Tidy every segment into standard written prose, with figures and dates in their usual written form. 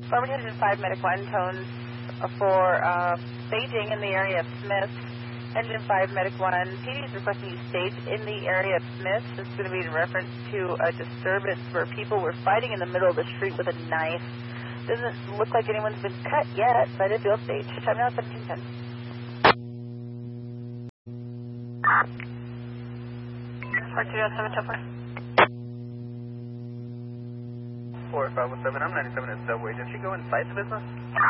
Farmington 5 Medic 1 tones for staging in the area of Smith. Engine 5 Medic 1, PD is requesting you stage in the area of Smith. This is going to be in reference to a disturbance where people were fighting in the middle of the street with a knife. Doesn't look like anyone's been cut yet, but if you'll stage. Time now 1710. 4207 4517, I'm 97 at Subway. Did she go inside the business?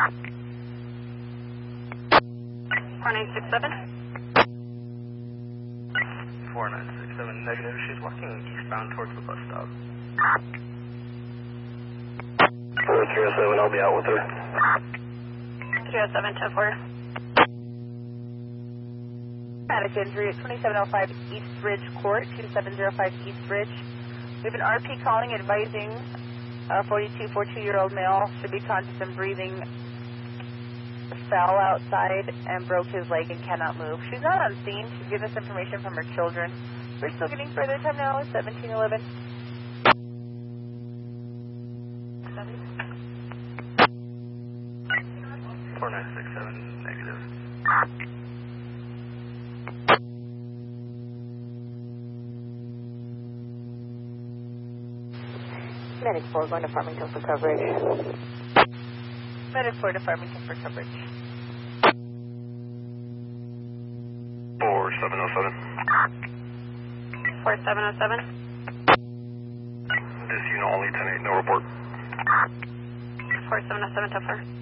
4967. 4967, negative. She's walking eastbound towards the bus stop. 4307, I'll be out with her. 307 to 4. Traumatic injury at 2705 East Ridge Court, 2705 East Ridge. We have an RP calling advising a 42-year-old male should be conscious and breathing, fell outside and broke his leg and cannot move. She's not on scene. She's given us information from her children. We're still getting further. Time now is 1711. 4967, negative. Medic 4 going to Farmington for coverage. Medic 4 to Farmington for coverage. 4707. 4707. This unit only 10-8, no report. 4707 to 4.